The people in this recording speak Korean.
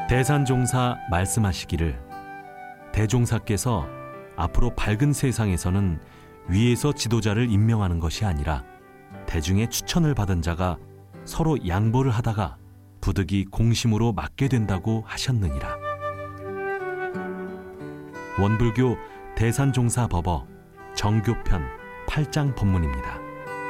대산종사 말씀하시기를 대종사께서 앞으로 밝은 세상에서는 위에서 지도자를 임명하는 것이 아니라 대중의 추천을 받은 자가 서로 양보를 하다가 부득이 공심으로 맡게 된다고 하셨느니라. 원불교 대산종사법어 정교편 8장 법문입니다.